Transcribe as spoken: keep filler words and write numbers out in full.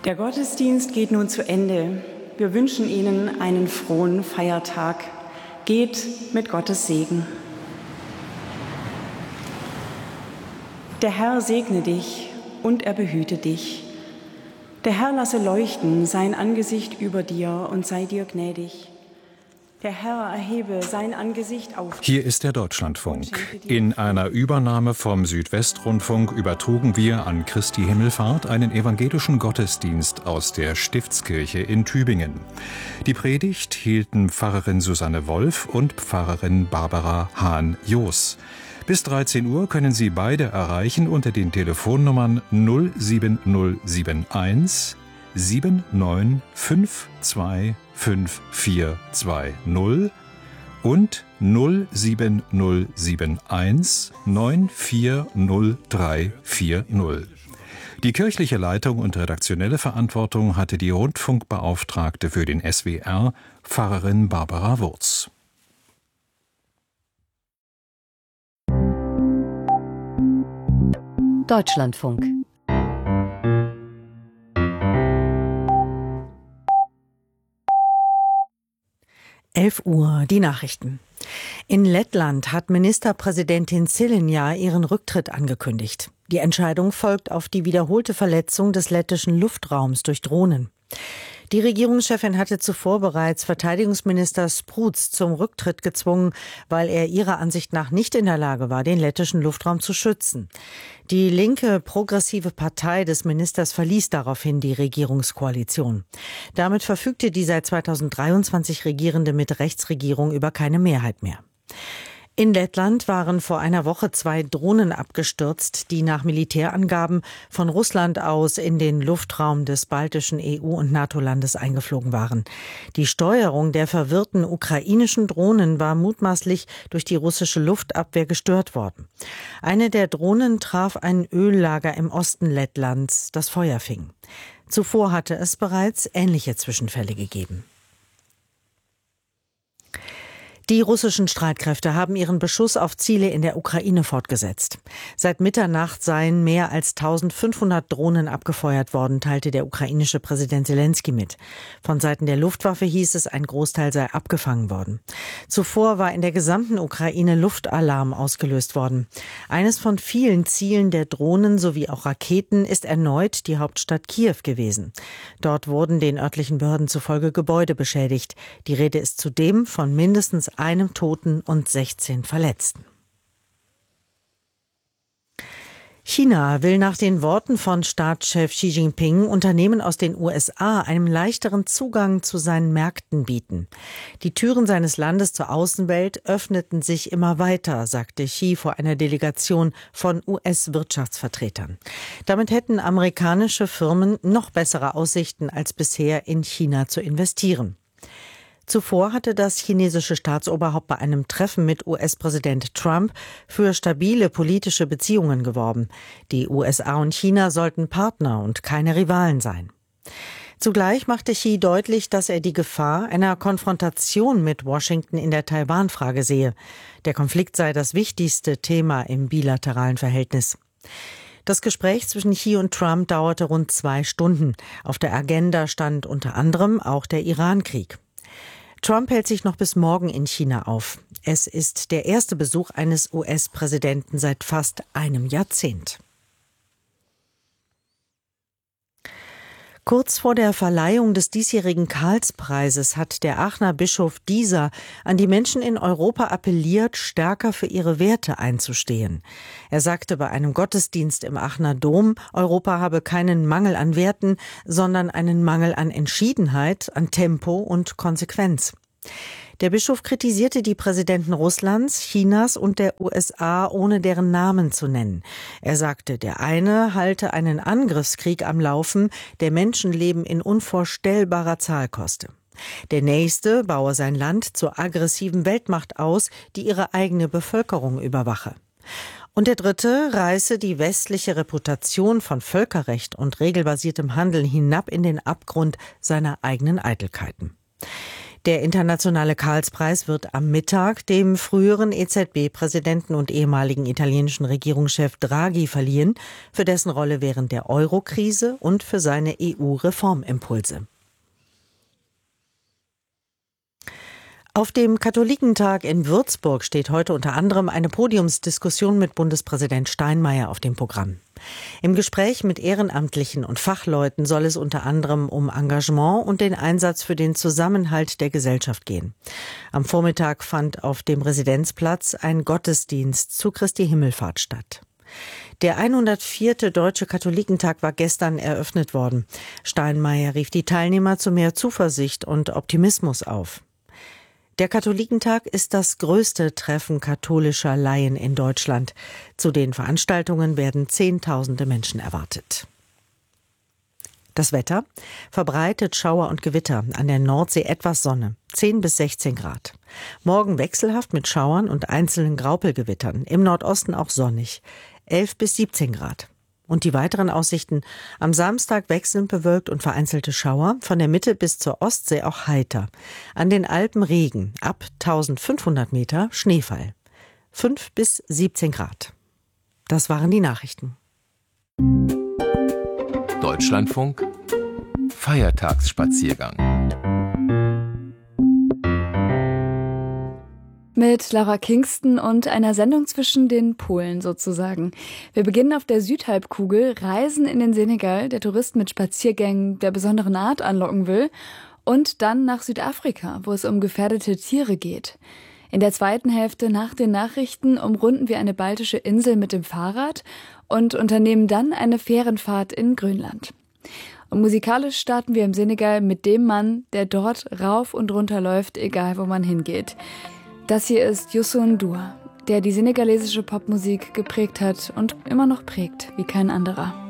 Der Gottesdienst geht nun zu Ende. Wir wünschen Ihnen einen frohen Feiertag. Geht mit Gottes Segen. Der Herr segne dich und er behüte dich. Der Herr lasse leuchten sein Angesicht über dir und sei dir gnädig. Der Herr erhebe sein Angesicht auf dich. Hier ist der Deutschlandfunk. In einer Übernahme vom Südwestrundfunk übertrugen wir an Christi Himmelfahrt einen evangelischen Gottesdienst aus der Stiftskirche in Tübingen. Die Predigt hielten Pfarrerin Susanne Wolf und Pfarrerin Barbara Hahn-Joos. Bis dreizehn Uhr können Sie beide erreichen unter den Telefonnummern null sieben null sieben eins sieben neun fünf zwei fünf vier zwei null und null sieben null sieben eins neun vier null drei vier null. Die kirchliche Leitung und redaktionelle Verantwortung hatte die Rundfunkbeauftragte für den S W R, Pfarrerin Barbara Wurz. Deutschlandfunk. elf Uhr, die Nachrichten. In Lettland hat Ministerpräsidentin Šileņa ihren Rücktritt angekündigt. Die Entscheidung folgt auf die wiederholte Verletzung des lettischen Luftraums durch Drohnen. Die Regierungschefin hatte zuvor bereits Verteidigungsminister Spruds zum Rücktritt gezwungen, weil er ihrer Ansicht nach nicht in der Lage war, den lettischen Luftraum zu schützen. Die linke progressive Partei des Ministers verließ daraufhin die Regierungskoalition. Damit verfügte die seit zweitausenddreiundzwanzig regierende Mitte-Rechts-Regierung über keine Mehrheit mehr. In Lettland waren vor einer Woche zwei Drohnen abgestürzt, die nach Militärangaben von Russland aus in den Luftraum des baltischen E U- und NATO-Landes eingeflogen waren. Die Steuerung der verwirrten ukrainischen Drohnen war mutmaßlich durch die russische Luftabwehr gestört worden. Eine der Drohnen traf ein Öllager im Osten Lettlands, das Feuer fing. Zuvor hatte es bereits ähnliche Zwischenfälle gegeben. Die russischen Streitkräfte haben ihren Beschuss auf Ziele in der Ukraine fortgesetzt. Seit Mitternacht seien mehr als eintausendfünfhundert Drohnen abgefeuert worden, teilte der ukrainische Präsident Selenskyj mit. Von Seiten der Luftwaffe hieß es, ein Großteil sei abgefangen worden. Zuvor war in der gesamten Ukraine Luftalarm ausgelöst worden. Eines von vielen Zielen der Drohnen sowie auch Raketen ist erneut die Hauptstadt Kiew gewesen. Dort wurden den örtlichen Behörden zufolge Gebäude beschädigt. Die Rede ist zudem von mindestens einem Toten und sechzehn Verletzten. China will nach den Worten von Staatschef Xi Jinping Unternehmen aus den U S A einen leichteren Zugang zu seinen Märkten bieten. Die Türen seines Landes zur Außenwelt öffneten sich immer weiter, sagte Xi vor einer Delegation von U S-Wirtschaftsvertretern. Damit hätten amerikanische Firmen noch bessere Aussichten als bisher in China zu investieren. Zuvor hatte das chinesische Staatsoberhaupt bei einem Treffen mit U S-Präsident Trump für stabile politische Beziehungen geworben. Die U S A und China sollten Partner und keine Rivalen sein. Zugleich machte Xi deutlich, dass er die Gefahr einer Konfrontation mit Washington in der Taiwan-Frage sehe. Der Konflikt sei das wichtigste Thema im bilateralen Verhältnis. Das Gespräch zwischen Xi und Trump dauerte rund zwei Stunden. Auf der Agenda stand unter anderem auch der Iran-Krieg. Trump hält sich noch bis morgen in China auf. Es ist der erste Besuch eines U S-Präsidenten seit fast einem Jahrzehnt. Kurz vor der Verleihung des diesjährigen Karlspreises hat der Aachener Bischof Dieser an die Menschen in Europa appelliert, stärker für ihre Werte einzustehen. Er sagte bei einem Gottesdienst im Aachener Dom, Europa habe keinen Mangel an Werten, sondern einen Mangel an Entschiedenheit, an Tempo und Konsequenz. Der Bischof kritisierte die Präsidenten Russlands, Chinas und der U S A, ohne deren Namen zu nennen. Er sagte, der eine halte einen Angriffskrieg am Laufen, der Menschenleben in unvorstellbarer Zahl koste. Der nächste baue sein Land zur aggressiven Weltmacht aus, die ihre eigene Bevölkerung überwache. Und der dritte reiße die westliche Reputation von Völkerrecht und regelbasiertem Handeln hinab in den Abgrund seiner eigenen Eitelkeiten. Der internationale Karlspreis wird am Mittag dem früheren E Z B-Präsidenten und ehemaligen italienischen Regierungschef Draghi verliehen, für dessen Rolle während der Euro-Krise und für seine E U-Reformimpulse. Auf dem Katholikentag in Würzburg steht heute unter anderem eine Podiumsdiskussion mit Bundespräsident Steinmeier auf dem Programm. Im Gespräch mit Ehrenamtlichen und Fachleuten soll es unter anderem um Engagement und den Einsatz für den Zusammenhalt der Gesellschaft gehen. Am Vormittag fand auf dem Residenzplatz ein Gottesdienst zu Christi Himmelfahrt statt. Der hundertvierte Deutsche Katholikentag war gestern eröffnet worden. Steinmeier rief die Teilnehmer zu mehr Zuversicht und Optimismus auf. Der Katholikentag ist das größte Treffen katholischer Laien in Deutschland. Zu den Veranstaltungen werden Zehntausende Menschen erwartet. Das Wetter: verbreitet Schauer und Gewitter, an der Nordsee etwas Sonne, zehn bis sechzehn Grad. Morgen wechselhaft mit Schauern und einzelnen Graupelgewittern, im Nordosten auch sonnig, elf bis siebzehn Grad. Und die weiteren Aussichten: am Samstag wechselnd bewölkt und vereinzelte Schauer, von der Mitte bis zur Ostsee auch heiter. An den Alpen Regen, ab eintausendfünfhundert Meter Schneefall. fünf bis siebzehn Grad. Das waren die Nachrichten. Deutschlandfunk Feiertagsspaziergang. Mit Laura Kingston und einer Sendung zwischen den Polen sozusagen. Wir beginnen auf der Südhalbkugel, reisen in den Senegal, der Tourist mit Spaziergängen der besonderen Art anlocken will, und dann nach Südafrika, wo es um gefährdete Tiere geht. In der zweiten Hälfte nach den Nachrichten umrunden wir eine baltische Insel mit dem Fahrrad und unternehmen dann eine Fährenfahrt in Grönland. Und musikalisch starten wir im Senegal mit dem Mann, der dort rauf und runter läuft, egal wo man hingeht. Das hier ist Youssou N'Dour, der die senegalesische Popmusik geprägt hat und immer noch prägt wie kein anderer.